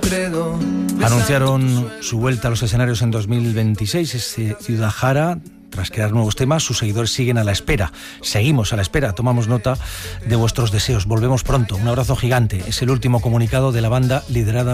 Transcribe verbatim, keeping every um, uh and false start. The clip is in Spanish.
credo. Anunciaron su vuelta a los escenarios en dos mil veintiséis, es Ciudad Jara. Tras crear nuevos temas, sus seguidores siguen a la espera. Seguimos a la espera, tomamos nota de vuestros deseos. Volvemos pronto. Un abrazo gigante. Es el último comunicado de la banda liderada